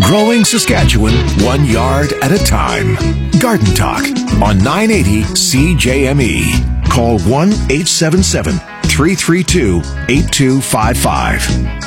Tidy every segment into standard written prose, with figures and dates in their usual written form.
Growing Saskatchewan 1 yard at a time. Garden Talk on 980 CJME. Call 1-877-332-8255.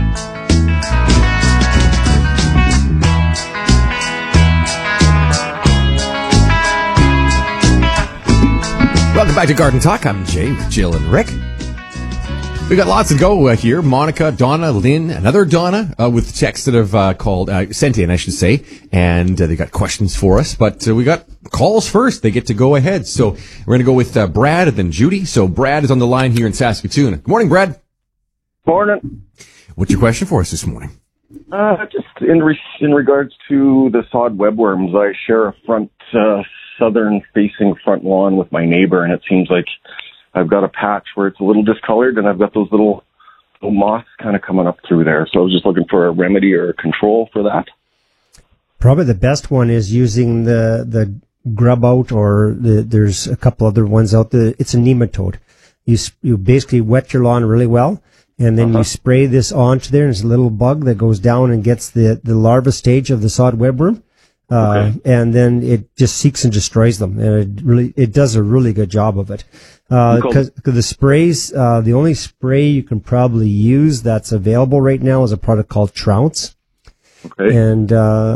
Welcome back to Garden Talk. I'm Jay with Jill and Rick. We got lots to go here. Monica, Donna, Lynn, another Donna with texts that have sent in, I should say, and they got questions for us. But we got calls first. They get to go ahead. So we're going to go with Brad and then Judy. So Brad is on the line here in Saskatoon. Good morning, Brad. Morning. What's your question for us this morning? Just in regards to the sod webworms, I share a southern-facing front lawn with my neighbor, and it seems like I've got a patch where it's a little discolored, and I've got those little moths kind of coming up through there. So I was just looking for a remedy or a control for that. Probably the best one is using the grub out, or there's a couple other ones out there. It's a nematode. You basically wet your lawn really well, and then you spray this onto there, and there's a little bug that goes down and gets the larva stage of the sod webworm. And then it just seeks and destroys them, and it does a really good job of it. Because the sprays, the only spray you can probably use that's available right now is a product called Trounce. Okay. And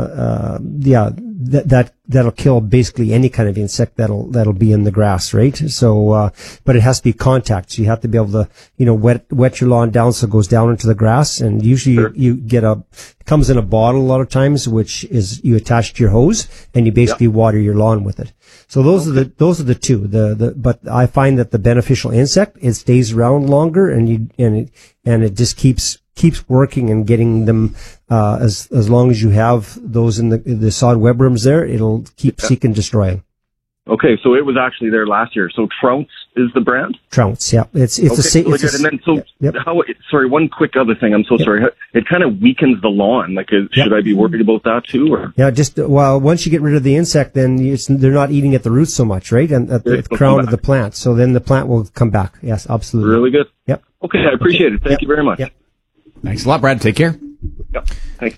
that'll kill basically any kind of insect that'll be in the grass, right? So, but it has to be contact. So you have to be able to, wet your lawn down so it goes down into the grass. And usually you get it comes in a bottle a lot of times, which is you attach to your hose and you basically water your lawn with it. So those are the two. But I find that the beneficial insect, it stays around longer, and it just keeps working and getting them, as long as you have those in the sod webworms there, it'll keep seek and destroying. Okay, so it was actually there last year. So Trounce is the brand? Trounce, yeah. It's and then, sorry, one quick other thing. I'm so sorry. It kind of weakens the lawn. Should I be worried about that too? Or? Yeah, once you get rid of the insect, then they're not eating at the roots so much, right? And at the crown of the plant. So then the plant will come back. Yes, absolutely. Really good? Yep. Okay, I appreciate it. Thank you very much. Yep. Thanks a lot, Brad. Take care. Yep. Thanks.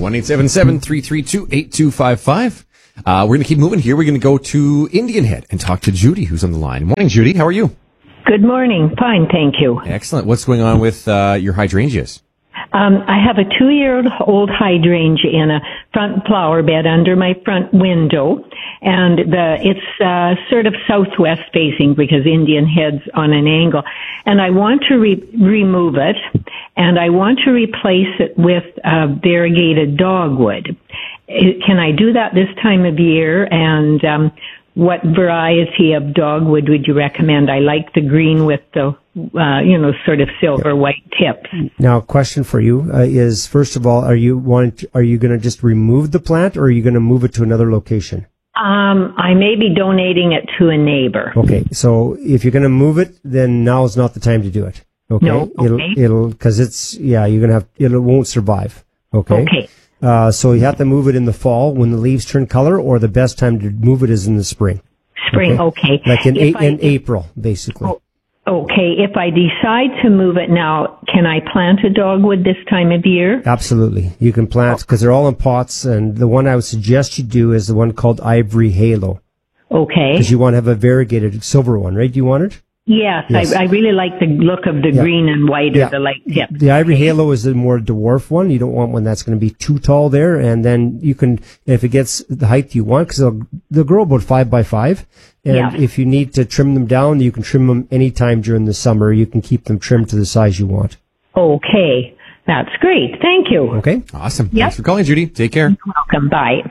1-877-332-8255. We're going to keep moving here. We're going to go to Indian Head and talk to Judy, who's on the line. Morning, Judy. How are you? Good morning. Fine, thank you. Excellent. What's going on with your hydrangeas? I have a 2-year-old hydrangea in a front flower bed under my front window, and it's sort of southwest facing because Indian Head's on an angle. And I want to remove it, and I want to replace it with variegated dogwood. Can I do that this time of year? And what variety of dogwood would you recommend? I like the green with the sort of silver white tips. Now, a question for you is, first of all, are you going to just remove the plant, or are you going to move it to another location? I may be donating it to a neighbor. Okay, so if you're going to move it, then now is not the time to do it. Okay, no, okay. Because it won't survive. Okay. Okay. So you have to move it in the fall when the leaves turn color, or the best time to move it is in the spring. Spring, okay. Like in April, basically. Oh, okay. If I decide to move it now, can I plant a dogwood this time of year? Absolutely. You can plant, because they're all in pots, and the one I would suggest you do is the one called Ivory Halo. Okay. Because you want to have a variegated silver one, right? Do you want it? Yes. I really like the look of the green and white or the light tip. The Ivory Halo is the more dwarf one. You don't want one that's going to be too tall there. And then you can, if it gets the height you want, because they'll grow about 5 by 5. And if you need to trim them down, you can trim them anytime during the summer. You can keep them trimmed to the size you want. Okay. That's great. Thank you. Okay. Awesome. Thanks for calling, Judy. Take care. You're welcome. Bye.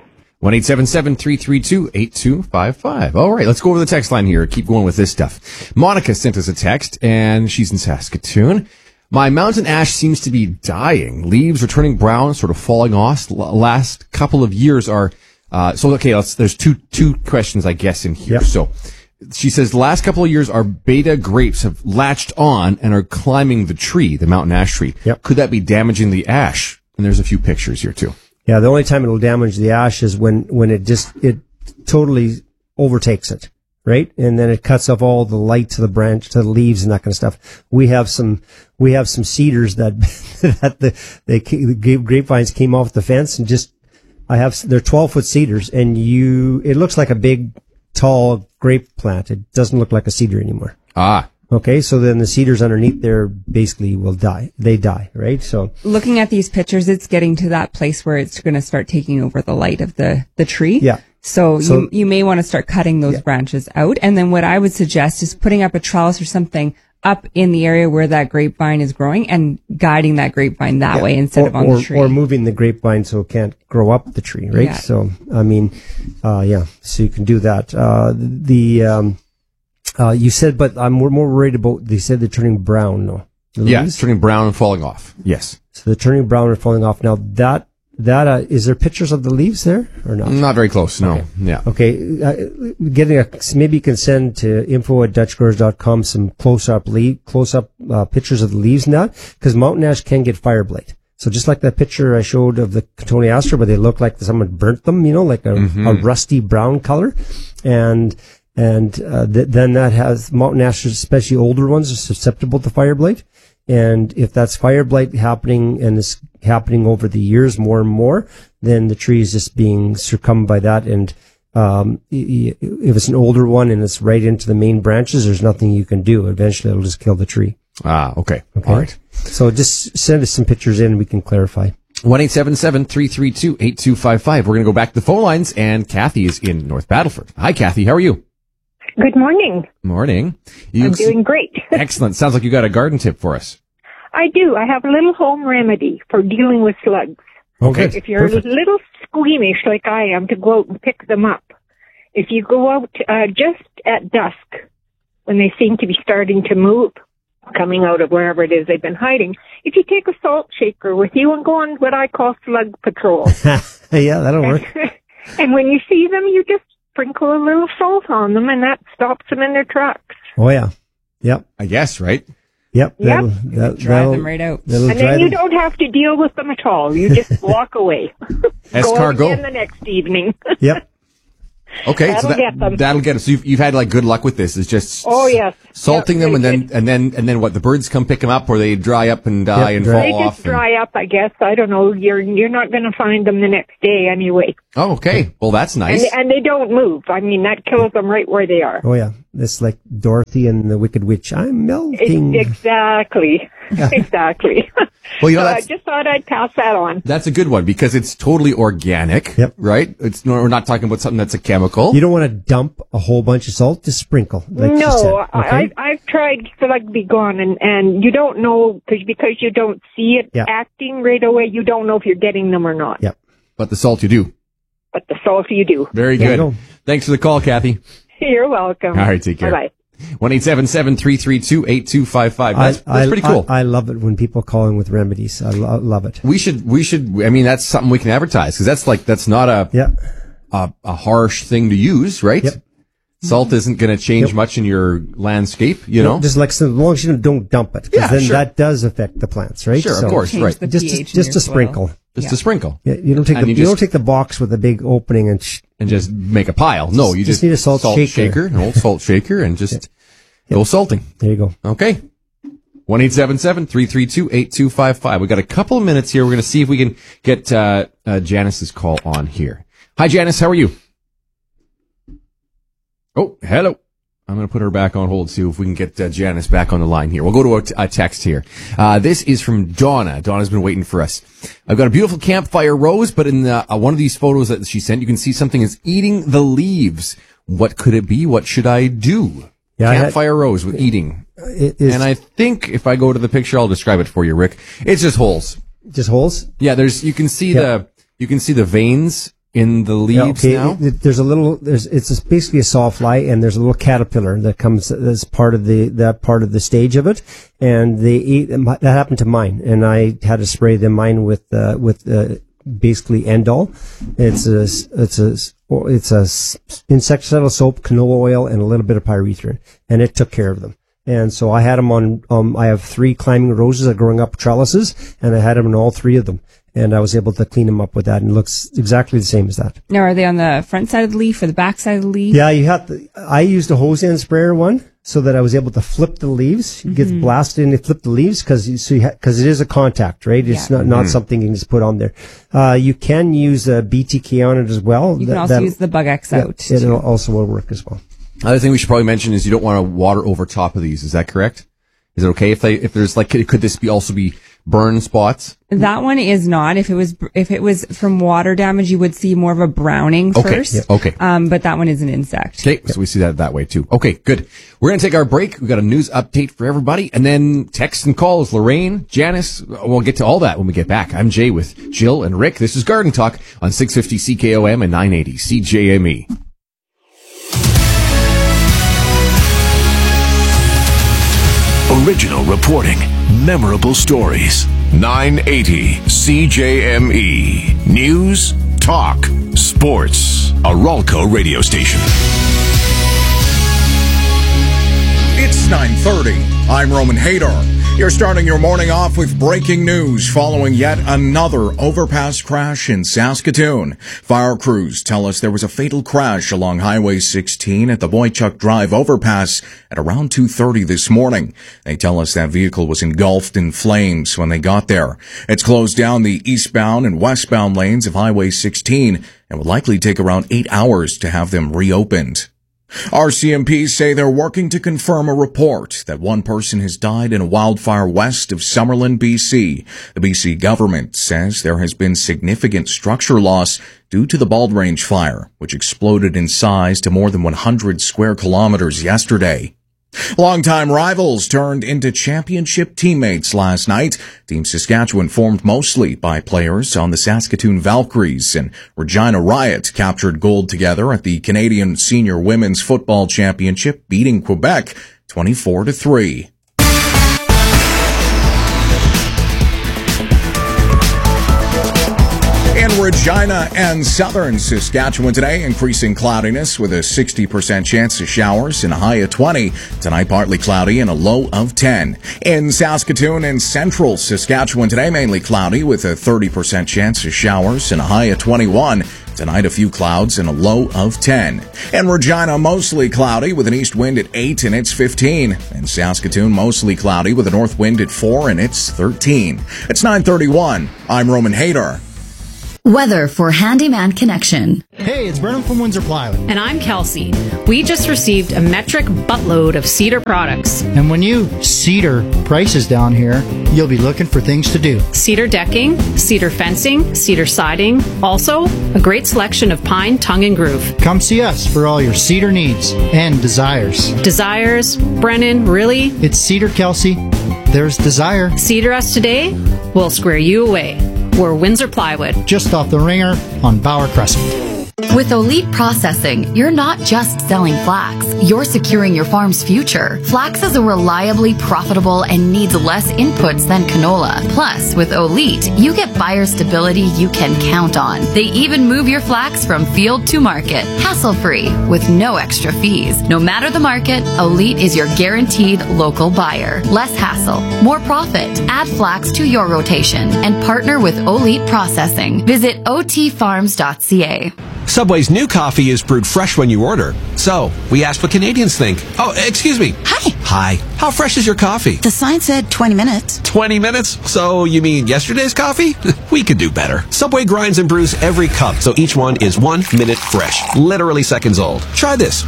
1-877-332-8255. All right, let's go over the text line here. Keep going with this stuff. Monica sent us a text, and she's in Saskatoon. My mountain ash seems to be dying. Leaves are turning brown, sort of falling off. Last couple of years are there's two questions, I guess, in here. Yep. So she says the last couple of years our beta grapes have latched on and are climbing the tree, the mountain ash tree. Yep. Could that be damaging the ash? And there's a few pictures here too. Yeah, the only time it'll damage the ash is when it totally overtakes it, right? And then it cuts off all the light to the branch, to the leaves and that kind of stuff. We have some cedars that the grapevines came off the fence and just they're 12-foot cedars, and it looks like a big, tall grape plant. It doesn't look like a cedar anymore. Ah. Okay, so then the cedars underneath there basically will die. They die, right? So looking at these pictures, it's getting to that place where it's going to start taking over the light of the tree. Yeah. So you may want to start cutting those branches out. And then what I would suggest is putting up a trellis or something up in the area where that grapevine is growing and guiding that grapevine that way instead of on the tree. Or moving the grapevine so it can't grow up the tree, right? Yeah. So, I mean, so you can do that. You said, but we're more worried about, they said they're turning brown, no? Yeah, it's turning brown and falling off. Yes. So they're turning brown and falling off. Now is there pictures of the leaves there or not? Not very close, no. Okay. Yeah. Okay. Maybe you can send to info@dutchgrowers.com some close-up pictures of the leaves now, because mountain ash can get fire blight. So just like that picture I showed of the cotoneaster, where they look like someone burnt them, like a rusty brown color. And then that has mountain ash, especially older ones, are susceptible to fire blight. And if that's fire blight happening and it's happening over the years more and more, then the tree is just being succumbed by that. And if it's an older one and it's right into the main branches, there's nothing you can do. Eventually, it'll just kill the tree. Ah, okay. All right. So just send us some pictures in and we can clarify. 1-877-332-8255. We're going to go back to the phone lines, and Kathy is in North Battleford. Hi, Kathy. How are you? Good morning. Morning. I'm doing great. Excellent. Sounds like you got a garden tip for us. I do. I have a little home remedy for dealing with slugs. Okay. If you're a little squeamish like I am to go out and pick them up, if you go out just at dusk, when they seem to be starting to move, coming out of wherever it is they've been hiding, if you take a salt shaker with you and go on what I call slug patrol. Yeah, that'll work. And when you see them, you just sprinkle a little salt on them, and that stops them in their tracks. Oh, yeah. Yep. I guess, right? Yep. Drive them right out. And then you don't have to deal with them at all. You just walk away. Go again the next evening. Yep. Okay, that'll get them. That'll get us. So you've had like good luck with this. It's just salting them, and then what? The birds come pick them up, or they dry up and die and fall off. They just dry up, I guess. I don't know. You're not going to find them the next day anyway. Oh, okay. Well, that's nice. And they don't move. I mean, that kills them right where they are. Oh yeah, it's like Dorothy and the Wicked Witch. I'm melting. Exactly. Exactly. Well, so I just thought I'd pass that on. That's a good one because it's totally organic. Yep. Right? We're not talking about something that's a chemical. You don't want to dump a whole bunch of salt. Just sprinkle. Like no, she said, okay? I've tried Slug Be Gone, and you don't know because you don't see it acting right away. You don't know if you're getting them or not. Yep. But the salt you do. But the salt you do. Very good. Thanks for the call, Kathy. You're welcome. All right, take care. Bye-bye. 1-877-332-8255. That's pretty cool. I love it when people call in with remedies. I love it. We should, I mean, that's something we can advertise because that's not a harsh thing to use, right? Yep. Salt isn't going to change much in your landscape, you know? Just like, as long as you don't dump it, because then that does affect the plants, right? Sure, of course, right. Just a sprinkle. Just a sprinkle. Yeah, you don't take the box with a big opening and just make a pile. No, you just need a salt shaker, an old salt shaker, and just go salting. There you go. Okay. 1-877-332-8255. We got a couple of minutes here. We're going to see if we can get Janice's call on here. Hi, Janice. How are you? Oh, hello. I'm going to put her back on hold, see if we can get Janice back on the line here. We'll go to a text here. This is from Donna. Donna's been waiting for us. I've got a beautiful campfire rose, but in one of these photos that she sent, you can see something is eating the leaves. What could it be? What should I do? Yeah, campfire rose with eating. And I think if I go to the picture, I'll describe it for you, Rick. It's just holes. Just holes? Yeah, you can see the veins in the leaves now. It's basically a sawfly, and there's a little caterpillar that comes as part of the stage of it, and they eat. That happened to mine, and I had to spray mine with basically Endol. It's a insecticidal soap, canola oil, and a little bit of pyrethrin, and it took care of them. And so I had them on. I have 3 climbing roses that are growing up trellises, and I had them in all 3 of them. And I was able to clean them up with that, and it looks exactly the same as that. Now, are they on the front side of the leaf or the back side of the leaf? Yeah, I used a hose end sprayer one, so that I was able to flip the leaves. It gets blasted and you flip the leaves because it is a contact, right? It's not something you can just put on there. You can use BTK on it as well. You can also use the Bug X out. It also will work as well. Other thing we should probably mention is you don't want to water over top of these. Is that correct? Is it okay if there's like, could this also be burn spots? That one is not. If it was from water damage, you would see more of a browning first. Yeah. Okay. But that one is an insect. Okay. So we see that way too. Okay, good. We're going to take our break. We've got a news update for everybody, and then text and calls. Lorraine, Janice, we'll get to all that when we get back. I'm Jay with Jill and Rick. This is Garden Talk on 650 CKOM and 980 CJME. Original reporting, memorable stories. 980 CJME. News, talk, sports. A Ralco radio station. It's 9:30. I'm Roman Hadar. You're starting your morning off with breaking news following yet another overpass crash in Saskatoon. Fire crews tell us there was a fatal crash along Highway 16 at the Boychuk Drive overpass at around 2:30 this morning. They tell us that vehicle was engulfed in flames when they got there. It's closed down the eastbound and westbound lanes of Highway 16 and will likely take around 8 hours to have them reopened. RCMP say they're working to confirm a report that one person has died in a wildfire west of Summerlin, BC. The BC government says there has been significant structure loss due to the Bald Range fire, which exploded in size to more than 100 square kilometers yesterday. Longtime rivals turned into championship teammates last night. Team Saskatchewan, formed mostly by players on the Saskatoon Valkyries, and Regina Riot captured gold together at the Canadian Senior Women's Football Championship, beating Quebec 24-3. In Regina and southern Saskatchewan today, increasing cloudiness with a 60% chance of showers and a high of 20. Tonight, partly cloudy and a low of 10. In Saskatoon and central Saskatchewan today, mainly cloudy with a 30% chance of showers and a high of 21. Tonight, a few clouds and a low of 10. In Regina, mostly cloudy with an east wind at 8 and it's 15. In Saskatoon, mostly cloudy with a north wind at 4 and it's 13. It's 9:31. I'm Roman Hadar. Weather for Handyman Connection. Hey, it's Brennan from Windsor Plywood. And I'm Kelsey. We just received a metric buttload of cedar products. And when you cedar prices down here, you'll be looking for things to do. Cedar decking, cedar fencing, cedar siding. Also, a great selection of pine, tongue, and groove. Come see us for all your cedar needs and desires. Desires? Brennan, really? It's Cedar, Kelsey. There's desire. Cedar us today, we'll square you away. We're Windsor Plywood. Just off the ringer on Bauer Crescent. With Elite Processing, you're not just selling flax, you're securing your farm's future. Flax is a reliably profitable and needs less inputs than canola. Plus, with Elite, you get buyer stability you can count on. They even move your flax from field to market, hassle-free, with no extra fees. No matter the market, Elite is your guaranteed local buyer. Less hassle, more profit. Add flax to your rotation and partner with Elite Processing. Visit otfarms.ca. Subway's new coffee is brewed fresh when you order. So, we asked what Canadians think. Oh, excuse me. Hi. Hi. How fresh is your coffee? The sign said 20 minutes. 20 minutes? So, you mean yesterday's coffee? We could do better. Subway grinds and brews every cup, so each one is 1 minute fresh. Literally seconds old. Try this.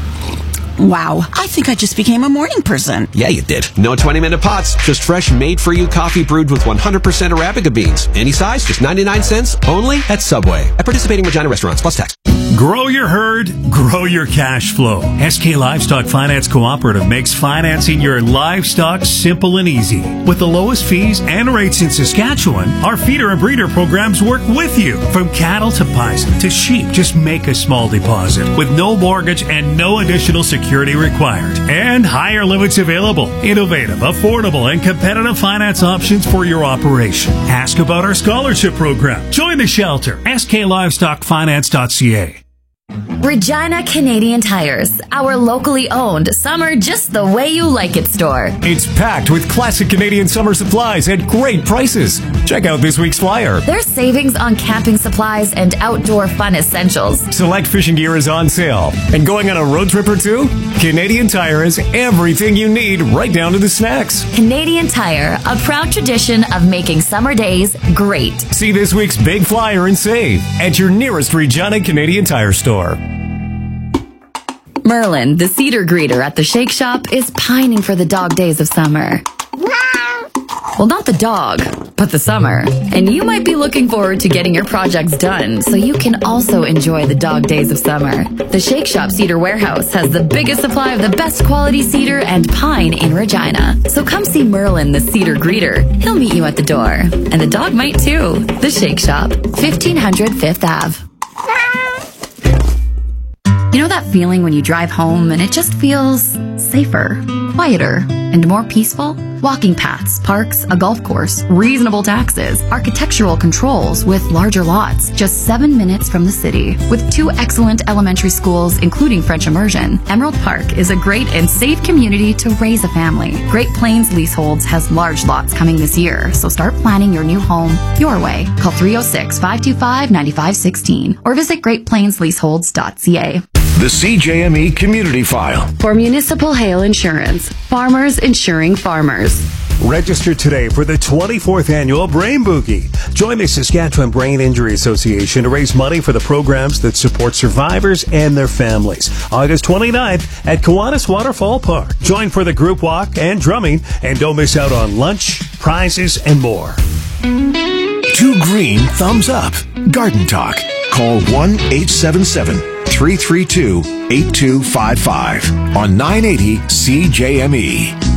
Wow, I think I just became a morning person. Yeah, you did. No 20-minute pots, just fresh, made-for-you coffee brewed with 100% Arabica beans. Any size, just 99 cents, only at Subway. At participating Regina restaurants, plus tax. Grow your herd, grow your cash flow. SK Livestock Finance Cooperative makes financing your livestock simple and easy. With the lowest fees and rates in Saskatchewan, our feeder and breeder programs work with you. From cattle to bison to sheep, just make a small deposit with no mortgage and no additional security required. And higher limits available. Innovative, affordable, and competitive finance options for your operation. Ask about our scholarship program. Join the shelter. sklivestockfinance.ca. Regina Canadian Tires, our locally owned summer just the way you like it store. It's packed with classic Canadian summer supplies at great prices. Check out this week's flyer. There's savings on camping supplies and outdoor fun essentials. Select fishing gear is on sale. And going on a road trip or two? Canadian Tire has everything you need, right down to the snacks. Canadian Tire, a proud tradition of making summer days great. See this week's big flyer and save at your nearest Regina Canadian Tire store. Merlin, the cedar greeter at the Shake Shop, is pining for the dog days of summer. Well, not the dog, but the summer. And you might be looking forward to getting your projects done so you can also enjoy the dog days of summer. The Shake Shop Cedar Warehouse has the biggest supply of the best quality cedar and pine in Regina. So come see Merlin, the cedar greeter. He'll meet you at the door. And the dog might too. The Shake Shop, 1500 Fifth Ave. You know that feeling when you drive home and it just feels safer, quieter, and more peaceful? Walking paths, parks, a golf course, reasonable taxes, architectural controls with larger lots, just 7 minutes from the city. With 2 excellent elementary schools, including French immersion, Emerald Park is a great and safe community to raise a family. Great Plains Leaseholds has large lots coming this year, so start planning your new home your way. Call 306-525-9516 or visit greatplainsleaseholds.ca. The CJME Community File. For municipal hail insurance, farmers insuring farmers. Register today for the 24th annual Brain Boogie. Join the Saskatchewan Brain Injury Association to raise money for the programs that support survivors and their families. August 29th at Kiwanis Waterfall Park. Join for the group walk and drumming, and don't miss out on lunch, prizes, and more. 2 green thumbs up. Garden Talk. Call 1-877-332-8255 on 980 CJME.